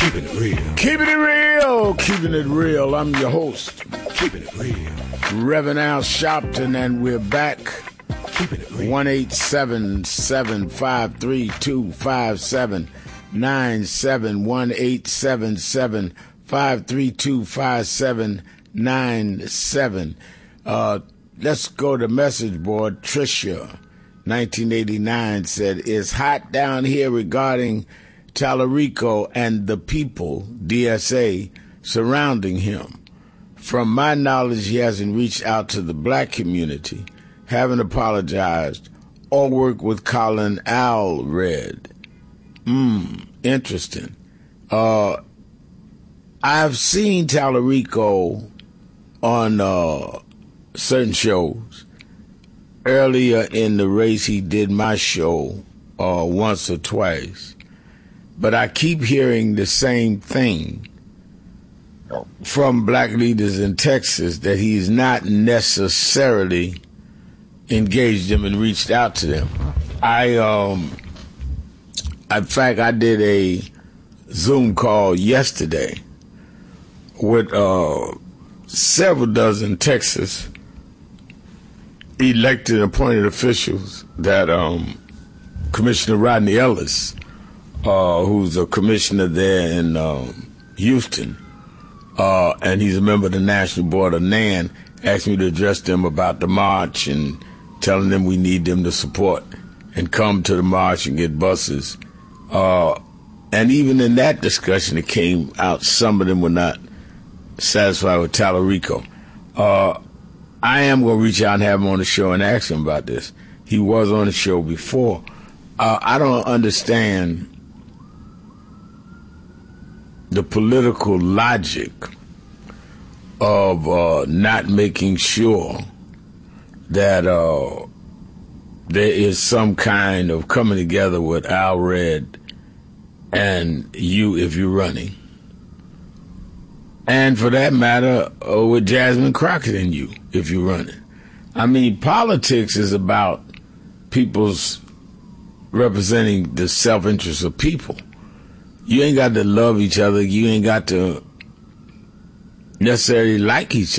Keeping it real. Keeping it real. Keeping it real. I'm your host, Keeping it real. Reverend Al Sharpton, and we're back. Keeping it real. 1-877-532-5797. 1-877-532-5797. Let's go to message board. Tricia, 1989, said, "It's hot down here regarding Tallarico and the people, DSA, surrounding him. From my knowledge, he hasn't reached out to the black community, haven't apologized, or worked with Colin Allred." Interesting. I've seen Tallarico on certain shows. Earlier in the race, he did my show once or twice. But I keep hearing the same thing from black leaders in Texas, that he's not necessarily engaged them and reached out to them. In fact, I did a Zoom call yesterday with several dozen Texas elected and appointed officials that Commissioner Rodney Ellis, who's a commissioner there in Houston, and he's a member of the National Board of NAN, asked me to address them about the march and telling them we need them to support and come to the march and get buses. And even in that discussion, it came out some of them were not satisfied with Tallarico. I am going to reach out and have him on the show and ask him about this. He was on the show before. I don't understand the political logic of not making sure that there is some kind of coming together with Allred and you if you're running. And for that matter, with Jasmine Crockett and you if you're running. I mean, politics is about people's representing the self-interest of people. You ain't got to love each other. You ain't got to necessarily like each other.